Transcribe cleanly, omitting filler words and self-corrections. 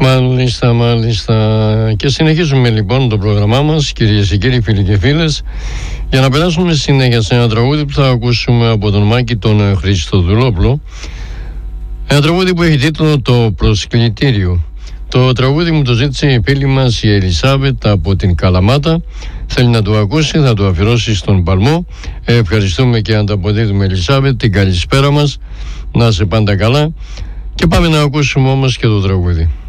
Μάλιστα. Και συνεχίζουμε λοιπόν το πρόγραμμά μας, κυρίες και κύριοι, φίλοι και φίλες, για να περάσουμε συνέχεια σε ένα τραγούδι που θα ακούσουμε από τον Μάκη τον Χριστοδουλόπουλο. Ένα τραγούδι που έχει τίτλο «Το Προσκλητήριο». Το τραγούδι μου το ζήτησε η φίλη μας η Ελισάβετ από την Καλαμάτα. Θέλει να το ακούσει, θα το αφιερώσει στον Παλμό. Ευχαριστούμε και ανταποδίδουμε, Ελισάβετ, την καλησπέρα μας. Να είσαι πάντα καλά. Και πάμε να ακούσουμε όμως και το τραγούδι.